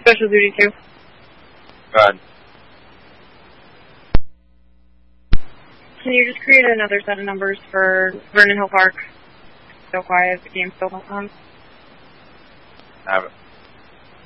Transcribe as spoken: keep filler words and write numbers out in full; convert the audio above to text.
Special duty two. Go ahead. Can you just create another set of numbers for Vernon Hill Park? So quiet, the game's still not on. Have it.